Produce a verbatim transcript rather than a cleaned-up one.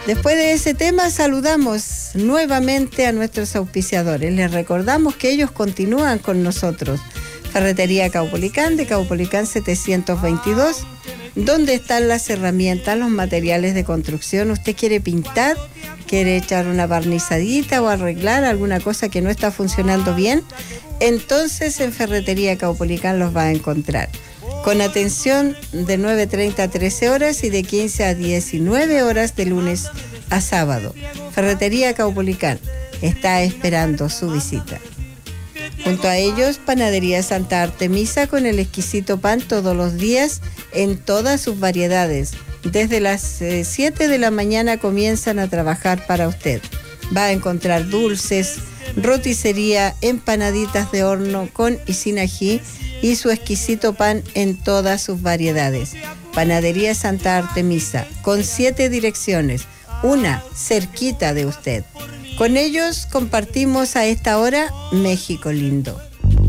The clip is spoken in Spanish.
Después de ese tema, saludamos nuevamente a nuestros auspiciadores. Les recordamos que ellos continúan con nosotros. Ferretería Caupolicán, de Caupolicán setecientos veintidós, donde están las herramientas, los materiales de construcción. Usted quiere pintar, quiere echar una barnizadita o arreglar alguna cosa que no está funcionando bien, entonces en Ferretería Caupolicán los va a encontrar. Con atención de nueve treinta a trece horas y de quince a diecinueve horas de lunes a sábado. Ferretería Caupolicán está esperando su visita. Junto a ellos, Panadería Santa Artemisa, con el exquisito pan todos los días en todas sus variedades. Desde las eh, siete de la mañana comienzan a trabajar para usted. Va a encontrar dulces, roticería, empanaditas de horno con y sin ají y su exquisito pan en todas sus variedades. Panadería Santa Artemisa, con siete direcciones, una cerquita de usted. Con ellos compartimos a esta hora México lindo.